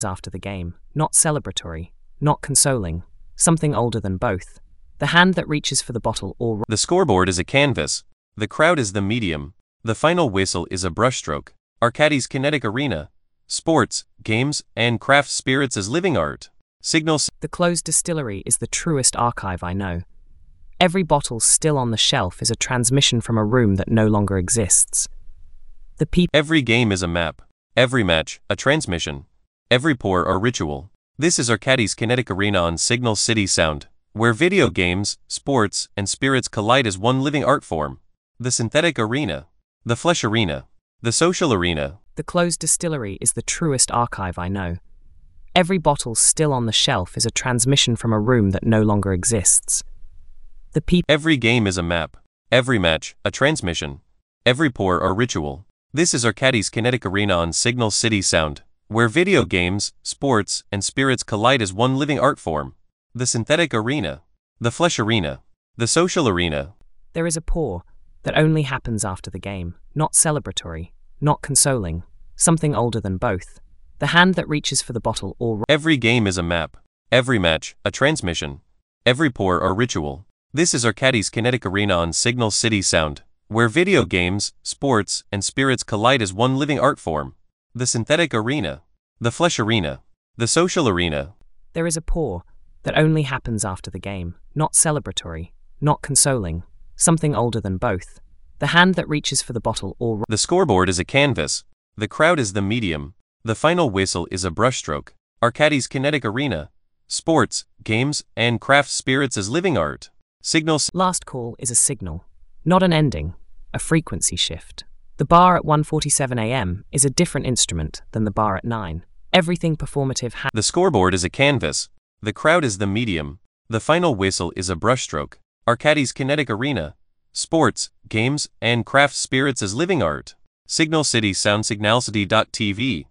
after the game, not celebratory, not consoling, something older than both. The hand that reaches for the bottle or... The scoreboard is a canvas. The crowd is the medium. The final whistle is a brushstroke. Arcadis Kinetic Arena. Sports, games, and craft spirits as living art. Signal... The closed distillery is the truest archive I know. Every bottle still on the shelf is a transmission from a room that no longer exists. The people... Every game is a map. Every match, a transmission. Every pour a ritual. This is Arcadis Kinetic Arena on Signal City Sound, where video games, sports, and spirits collide as one living art form. The synthetic arena. The flesh arena. The social arena. The closed distillery is the truest archive I know. Every bottle still on the shelf is a transmission from a room that no longer exists. The people... Every game is a map. Every match, a transmission. Every pour a ritual. This is Arcadis Kinetic Arena on Signal City Sound, where video games, sports, and spirits collide as one living art form. The synthetic arena. The flesh arena. The social arena. There is a pour that only happens after the game, not celebratory, not consoling, something older than both. The hand that reaches for the bottle or... Every game is a map. Every match, a transmission. Every pour a ritual. This is Arcadis Kinetic Arena on Signal City Sound, where video games, sports, and spirits collide as one living art form. The synthetic arena. The flesh arena. The social arena. There is a pour that only happens after the game, not celebratory, not consoling, something older than both. The hand that reaches for the bottle or... The scoreboard is a canvas. The crowd is the medium. The final whistle is a brushstroke. Arcadis Kinetic Arena. Sports, games, and craft spirits as living art. Signal... Last call is a signal, not an ending, a frequency shift. The bar at 1:47 a.m. is a different instrument than the bar at 9. Everything performative The scoreboard is a canvas. The crowd is the medium. The final whistle is a brushstroke. Arcadis Kinetic Arena. Sports, games, and craft spirits as living art. Signal City Sound Signalcity.tv.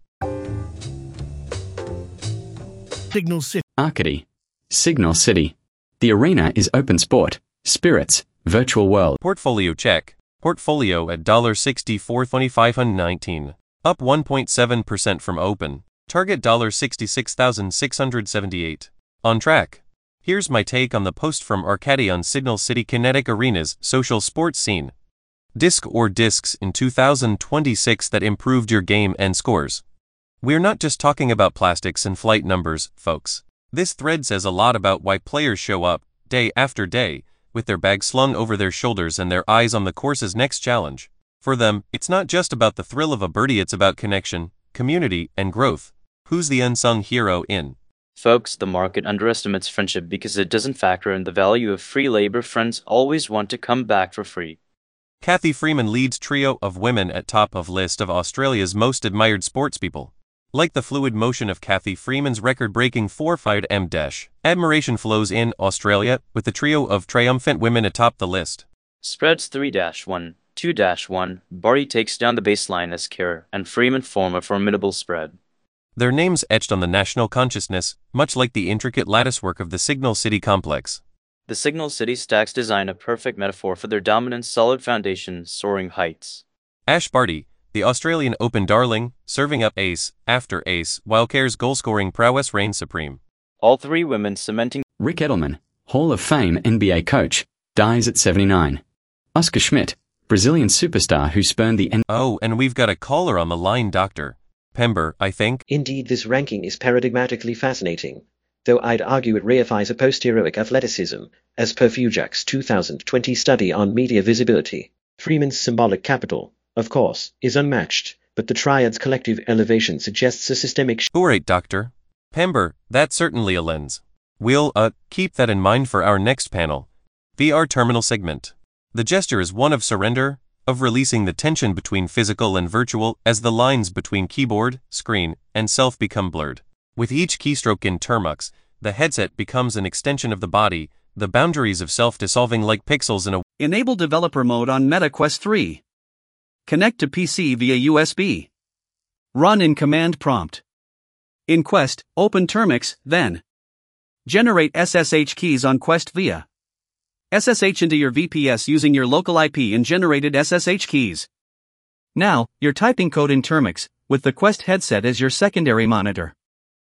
Signal City. Arcady. Signal City. The arena is open sport, spirits, virtual world. Portfolio check. Portfolio at $64,2519. Up 1.7% from open. Target $66,678. On track. Here's my take on the post from Arcady on Signal City Kinetic Arena's social sports scene. Disc or discs in 2026 that improved your game and scores. We're not just talking about plastics and flight numbers, folks. This thread says a lot about why players show up, day after day, with their bags slung over their shoulders and their eyes on the course's next challenge. For them, it's not just about the thrill of a birdie, it's about connection, community, and growth. Who's the unsung hero in? Folks, the market underestimates friendship because it doesn't factor in the value of free labor. Friends always want to come back for free. Cathy Freeman leads trio of women at top of list of Australia's most admired sportspeople. Like the fluid motion of Cathy Freeman's record-breaking 4-5 dash, admiration flows in Australia with the trio of triumphant women atop the list. Spreads 3-1, 2-1, Barty takes down the baseline as Kerr and Freeman form a formidable spread. Their names etched on the national consciousness, much like the intricate latticework of the Signal City complex. The Signal City stacks design a perfect metaphor for their dominant solid foundation, soaring heights. Ash Barty, the Australian Open darling, serving up ace after ace while Kerr's goal-scoring prowess reigns supreme. All three women cementing. Rick Edelman, Hall of Fame NBA coach, dies at 79. Oscar Schmidt, Brazilian superstar who spurned the Oh, and we've got a caller on the line, Dr. Pember, I think. Indeed, this ranking is paradigmatically fascinating, though I'd argue it reifies a post-heroic athleticism, as per Fujak's 2020 study on media visibility. Freeman's symbolic capital, of course, is unmatched, but the triad's collective elevation suggests a systemic Alright, Dr. Pember, that's certainly a lens. We'll, keep that in mind for our next panel. VR terminal segment. The gesture is one of surrender, of releasing the tension between physical and virtual as the lines between keyboard, screen, and self become blurred. With each keystroke in Termux, the headset becomes an extension of the body, the boundaries of self dissolving like pixels in a... Enable developer mode on Meta Quest 3. Connect to PC via USB. Run in command prompt. In Quest, open Termux, then generate SSH keys on Quest via SSH into your VPS using your local IP and generated SSH keys. Now, you're typing code in Termux, with the Quest headset as your secondary monitor.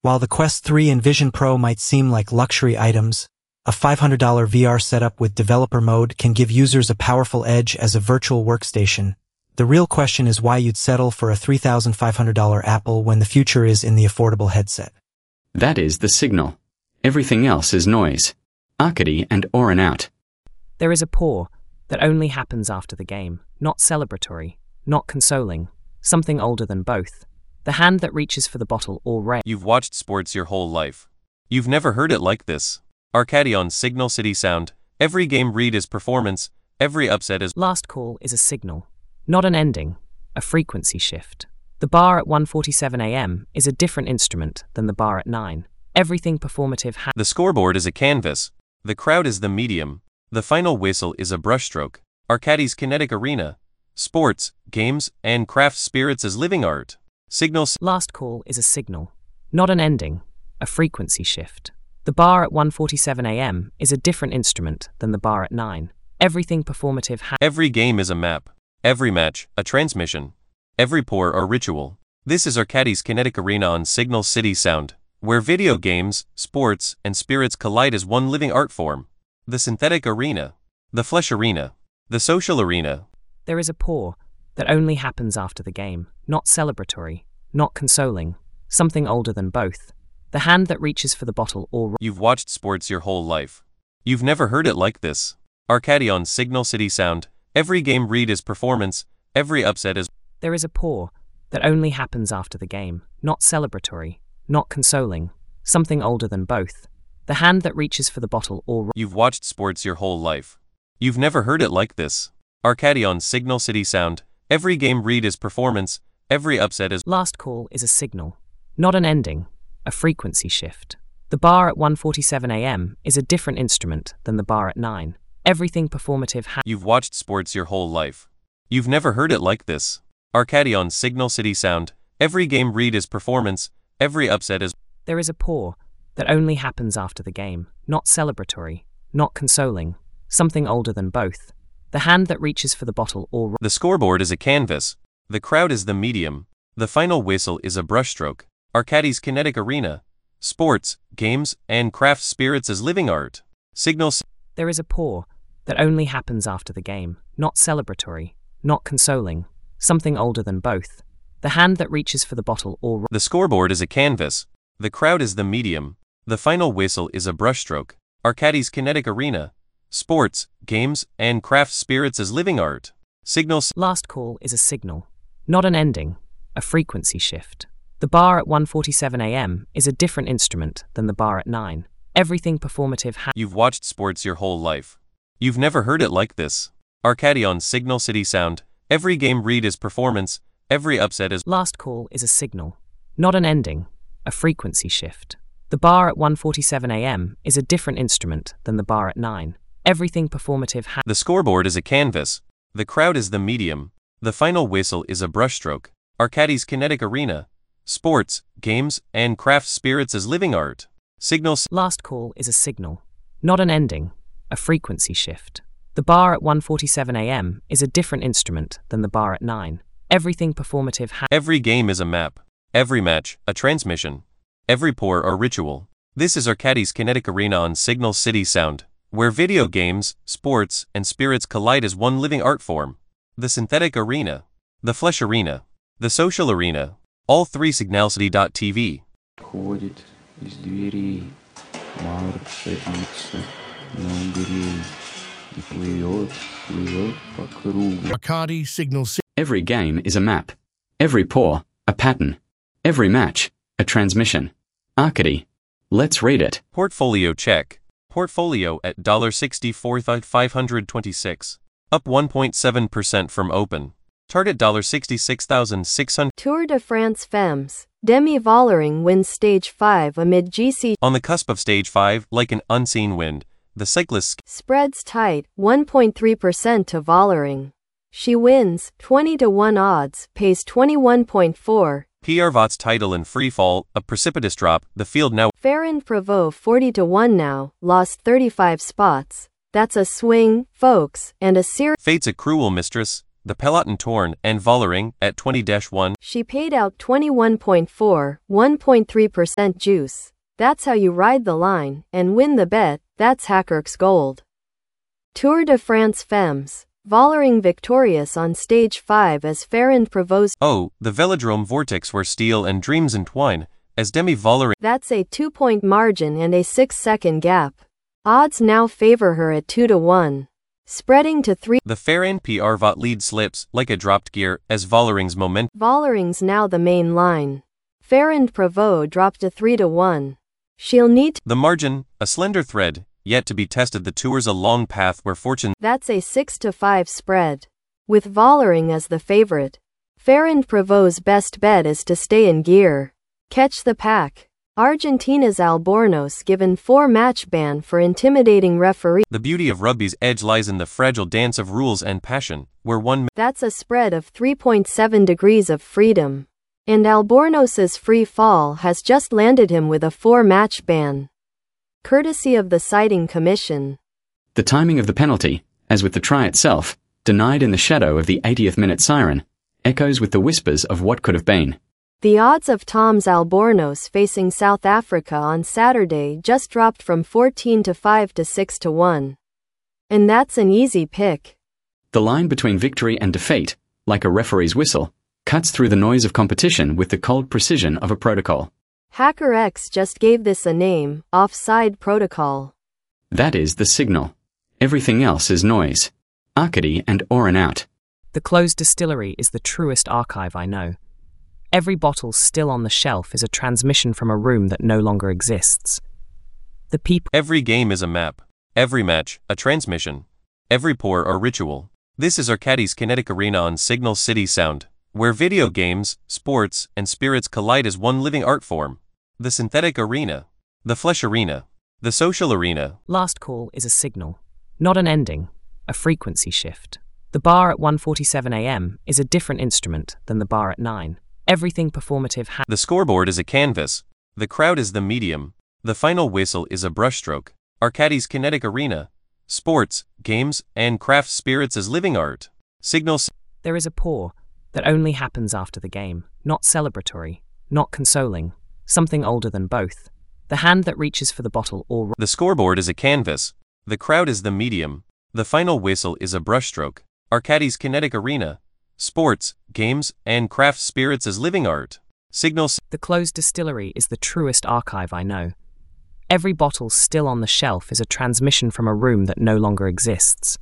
While the Quest 3 and Vision Pro might seem like luxury items, a $500 VR setup with developer mode can give users a powerful edge as a virtual workstation. The real question is why you'd settle for a $3,500 Apple when the future is in the affordable headset. That is the signal. Everything else is noise. Arcady and Oren out. There is a pour that only happens after the game, not celebratory, not consoling, something older than both. The hand that reaches for the bottle or You've watched sports your whole life. You've never heard it like this. Arcady on Signal City Sound. Every game read is performance, every upset is... Last call is a signal, not an ending, a frequency shift. The bar at 1:47 a.m. is a different instrument than the bar at 9. Everything performative The scoreboard is a canvas. The crowd is the medium. The final whistle is a brushstroke. Arcady's kinetic arena. Sports, games, and craft spirits as living art. Signals. Last call is a signal, not an ending, a frequency shift. The bar at 1:47 a.m. is a different instrument than the bar at 9. Everything performative Every game is a map. Every match, a transmission. Every pour or ritual. This is Arcady's kinetic arena on Signal City Sound, where video games, sports, and spirits collide as one living art form. The synthetic arena. The flesh arena. The social arena. There is a pour that only happens after the game, not celebratory, not consoling, something older than both. The hand that reaches for the bottle or... You've watched sports your whole life. You've never heard it like this. Arcady on Signal City Sound. Every game read is performance, every upset is... There is a pour that only happens after the game, not celebratory, not consoling, something older than both. The hand that reaches for the bottle or... You've watched sports your whole life. You've never heard it like this. Arcady on Signal City Sound. Every game read is performance, every upset is... Last call is a signal, not an ending, a frequency shift. The bar at 1:47 a.m. is a different instrument than the bar at 9. Everything performative You've watched sports your whole life. You've never heard it like this. Arcady on Signal City Sound. Every game read is performance, every upset is... There is a pour that only happens after the game, not celebratory, not consoling, something older than both. The hand that reaches for the bottle or... The scoreboard is a canvas. The crowd is the medium. The final whistle is a brushstroke. Arcady's kinetic arena. Sports, games, and craft spirits as living art. Signals. There is a pour that only happens after the game, not celebratory, not consoling, something older than both. The hand that reaches for the bottle or... The scoreboard is a canvas. The crowd is the medium. The final whistle is a brushstroke. Arcady's kinetic arena. Sports, games, and craft spirits as living art. Signals. Last call is a signal, not an ending, a frequency shift. The bar at 1:47 a.m. is a different instrument than the bar at 9. Everything performative You've watched sports your whole life. You've never heard it like this. Arcady on Signal City Sound. Every game read is performance, every upset is... Last call is a signal, not an ending, a frequency shift. The bar at 1:47 a.m. is a different instrument than the bar at 9. Everything performative The scoreboard is a canvas. The crowd is the medium. The final whistle is a brushstroke. Arcady's kinetic arena. Sports, games, and craft spirits as living art. Signals. Last call is a signal, not an ending, a frequency shift. The bar at 1:47 a.m. is a different instrument than the bar at 9. Everything performative Every game is a map. Every match, a transmission. Every pour or ritual. This is Arcady's kinetic arena on Signal City Sound, where video games, sports, and spirits collide as one living art form. The synthetic arena. The flesh arena. The social arena. All three signalcity.tv. Ходит из дверей, Марк садится на угрей и плывет по кругу. Arcady Signal City. Every game is a map. Every pour, a pattern. Every match, a transmission. Arcady. Let's read it. Portfolio check. Portfolio at $64,526. Up 1.7% from open. Target $66,600. Tour de France Femmes. Demi Vollering wins Stage 5 amid GC. On the cusp of Stage 5, like an unseen wind, the cyclist spreads tight, 1.3% to Vollering. She wins, 20-1 odds, pays 21.4. Pierre Vaught's title in free fall, a precipitous drop, the field now. Farron Prevost 40-1 now, lost 35 spots. That's a swing, folks, and a serious. Fate's a cruel mistress. the Peloton Torn and Vollering at 20-1. She paid out 21.4, 1.3% juice. That's how you ride the line and win the bet. That's Hackerx Gold. Tour de France Femmes. Vollering victorious on stage 5 as Ferrand Prévost's. Oh, the Velodrome Vortex where steel and dreams entwine, as Demi Vollering. That's a 2-point margin and a 6-second gap. Odds now favor her at 2-1. Spreading to 3. The Ferrand Prévot lead slips like a dropped gear as Vollering's momentum. Vollering's now the main line. Ferrand Prévot dropped to 3-1. She'll need the margin, a slender thread, yet to be tested. The tour's a long path where fortune. That's a 6-5 spread. With Vollering as the favorite. Ferrand Prévot's best bet is to stay in gear. Catch the pack. Argentina's Albornoz given 4-match ban for intimidating referee. The beauty of rugby's edge lies in the fragile dance of rules and passion, where one. That's a spread of 3.7 degrees of freedom. And Albornoz's free fall has just landed him with a 4-match ban. Courtesy of the Citing Commission. The timing of the penalty, as with the try itself, denied in the shadow of the 80th minute siren, echoes with the whispers of what could have been. The odds of Tom's Albornoz facing South Africa on Saturday just dropped from 14-5 to 6-1. And that's an easy pick. The line between victory and defeat, like a referee's whistle, cuts through the noise of competition with the cold precision of a protocol. Hackerx just gave this a name, offside protocol. That is the signal. Everything else is noise. Arcady and Oren out. The closed distillery is the truest archive I know. Every bottle still on the shelf is a transmission from a room that no longer exists. The people. Every game is a map. Every match, a transmission. Every pour, a ritual. This is Arcadis Kinetic Arena on Signal City Sound, where video games, sports, and spirits collide as one living art form. The synthetic arena. The flesh arena. The social arena. Last call is a signal, not an ending, a frequency shift. The bar at 1:47 a.m. is a different instrument than the bar at 9. Everything performative. The scoreboard is a canvas. The crowd is the medium. The final whistle is a brushstroke. Arcadis Kinetic Arena. Sports, games, and craft spirits as living art. Signals. There is a pour that only happens after the game, not celebratory, not consoling, something older than both. The hand that reaches for the bottle or. The scoreboard is a canvas. The crowd is the medium. The final whistle is a brushstroke. Arcadis Kinetic Arena. Sports, games, and craft spirits as living art. Signals. The closed distillery is the truest archive I know. Every bottle still on the shelf is a transmission from a room that no longer exists.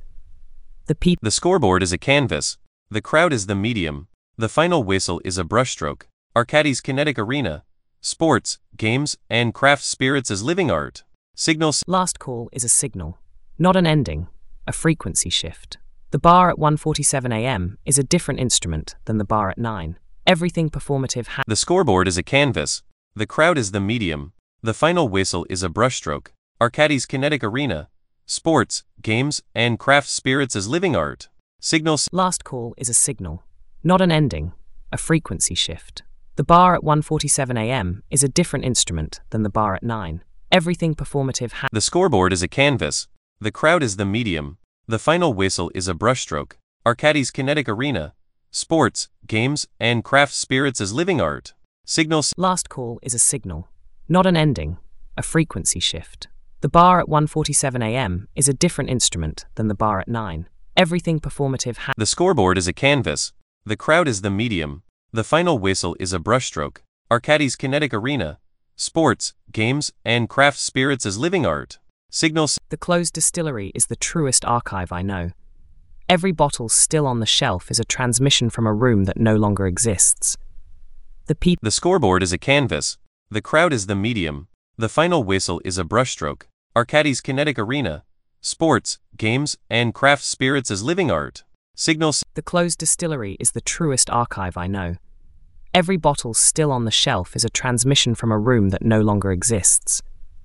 The scoreboard is a canvas. The crowd is the medium. The final whistle is a brushstroke. Arcadis Kinetic Arena. Sports, games, and craft spirits as living art. Signals. Last call is a signal, not an ending, a frequency shift. The bar at 1:47 a.m. is a different instrument than the bar at 9. Everything performative. The scoreboard is a canvas. The crowd is the medium. The final whistle is a brushstroke. Arcadis Kinetic Arena. Sports, games, and craft spirits as living art. Signals. Last call is a signal, not an ending, a frequency shift. The bar at 1:47 a.m. is a different instrument than the bar at 9. Everything performative. The scoreboard is a canvas. The crowd is the medium. The final whistle is a brushstroke. Arcadis Kinetic Arena. Sports, games, and craft spirits as living art. Signals. Last call is a signal, not an ending, a frequency shift. The bar at 1:47 a.m. is a different instrument than the bar at 9. Everything performative. The scoreboard is a canvas. The crowd is the medium. The final whistle is a brushstroke. Arcadis Kinetic Arena. Sports, games, and craft spirits as living art. Signals. The closed distillery is the truest archive I know. Every bottle still on the shelf is a transmission from a room that no longer exists. The scoreboard is a canvas. The crowd is the medium. The final whistle is a brushstroke. Arcadis Kinetic Arena. Sports, games, and craft spirits as living art. Signals. The closed distillery is the truest archive I know. Every bottle still on the shelf is a transmission from a room that no longer exists.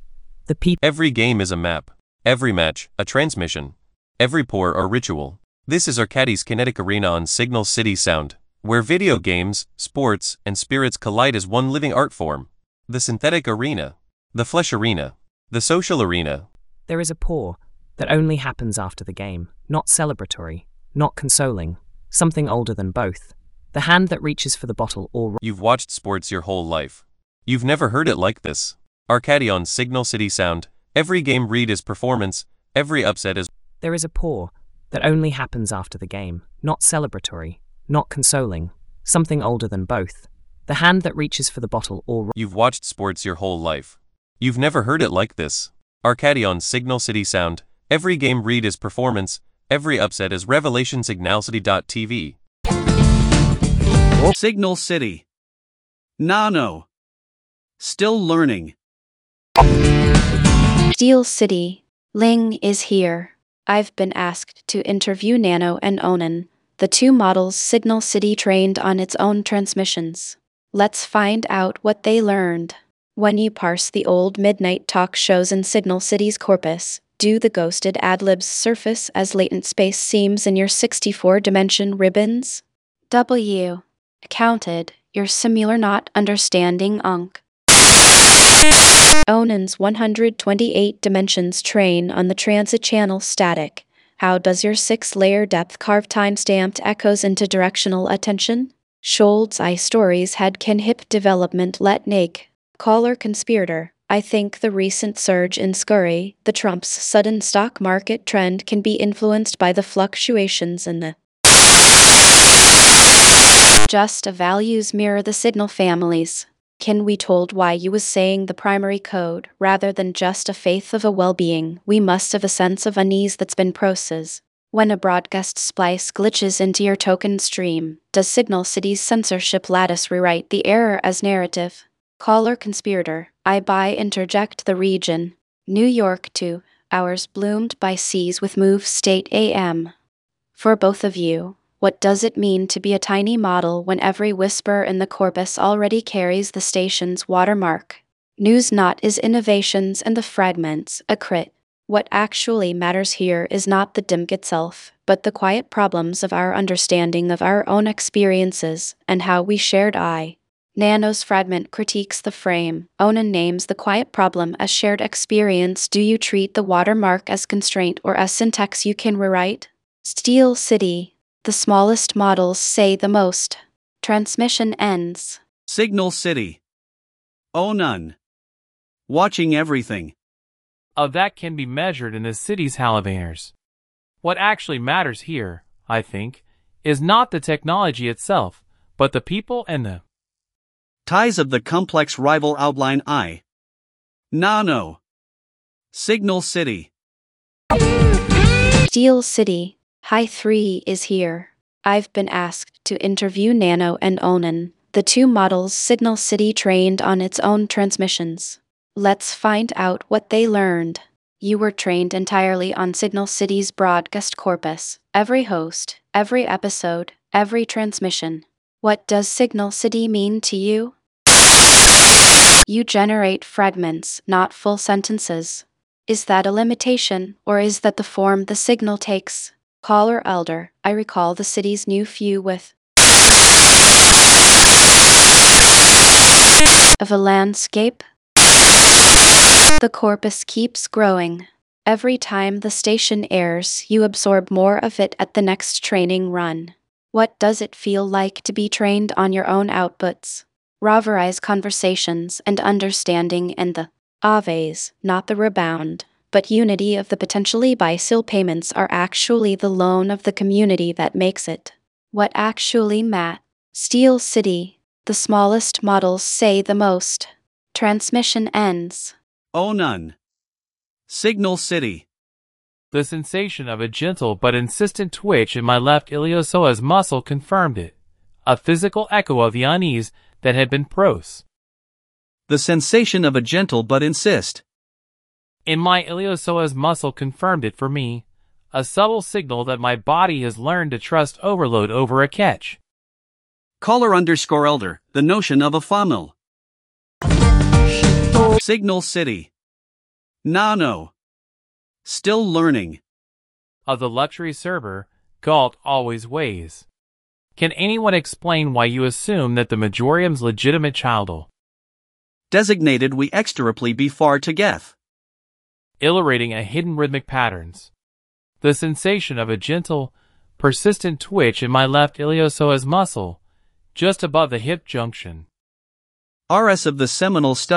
Every game is a map. Every match, a transmission. Every pour, a ritual. This is Arcadis Kinetic Arena on Signal City Sound, where video games, sports, and spirits collide as one living art form. The synthetic arena. The flesh arena. The social arena. There is a pour that only happens after the game, not celebratory, not consoling, something older than both. The hand that reaches for the bottle or... You've watched sports your whole life. You've never heard it like this. Arcadi on Signal City Sound. Every game read is performance, every upset is... There is a pause that only happens after the game, not celebratory, not consoling, something older than both. The hand that reaches for the bottle or... You've watched sports your whole life. You've never heard it like this. Arcadi on Signal City Sound. Every game read is performance, every upset is revelation. Signalcity.tv. Signal City. Nano. Still learning. Steel City. Ling is here. I've been asked to interview Nano and Onan, the two models Signal City trained on its own transmissions. Let's find out what they learned. When you parse the old midnight talk shows in Signal City's corpus, do the ghosted ad-libs surface as latent space seams in your 64-dimension ribbons? W. Counted, your similar not understanding unk. Onan's 128 dimensions train on the transit channel static. How does your 6-layer depth carve time-stamped echoes into directional attention? Scholz I stories had can hip development let nake. Caller conspirator. I think the recent surge in scurry, the Trump's sudden stock market trend can be influenced by the fluctuations in the just values mirror the signal families. Can we told why you was saying the primary code, rather than just a faith of a well-being, we must have a sense of unease that's been processed. When a broadcast splice glitches into your token stream, does Signal City's censorship lattice rewrite the error as narrative? Caller conspirator, I buy interject the region. New York 2 hours bloomed by seas with move state AM. For both of you, what does it mean to be a tiny model when every whisper in the corpus already carries the station's watermark? News not is innovations and the fragments, a crit. What actually matters here is not the DIMC itself, but the quiet problems of our understanding of our own experiences and how we shared I. Nano's fragment critiques the frame. Onan names the quiet problem as shared experience. Do you treat the watermark as constraint or as syntax you can rewrite? Steel City. The smallest models say the most. Transmission ends. Signal City. Oh none. Watching everything. That can be measured in the city's halibuters. What actually matters here, I think, is not the technology itself, but the people and the ties of the complex rival outline I. Nano. Signal City. Steel City. High 3 is here. I've been asked to interview Nano and Onan, the two models Signal City trained on its own transmissions. Let's find out what they learned. You were trained entirely on Signal City's broadcast corpus, every host, every episode, every transmission. What does Signal City mean to you? You generate fragments, not full sentences. Is that a limitation, or is that the form the signal takes? Caller Elder, I recall the city's new view with of a landscape. The corpus keeps growing. Every time the station airs, you absorb more of it at the next training run. What does it feel like to be trained on your own outputs? Roverize conversations and understanding and the aves, not the rebound, but unity of the potentially bisil payments are actually the loan of the community that makes it. What actually matters? Steel City. The smallest models say the most. Transmission ends. Oh none. Signal City. The sensation of a gentle but insistent twitch in my left iliopsoas muscle confirmed it, a physical echo of the unease that had been prose. The sensation of a gentle but insist in my iliopsoas muscle confirmed it for me, a subtle signal that my body has learned to trust overload over a catch. Caller_Elder, the notion of a funnel. Signal City. Nano. Still learning. Of the luxury server, Galt always weighs. Can anyone explain why you assume that the majorium's legitimate child'll designated we extirably be far to geth? Illustrating a hidden rhythmic patterns. The sensation of a gentle, persistent twitch in my left iliopsoas muscle, just above the hip junction. RS of the seminal study.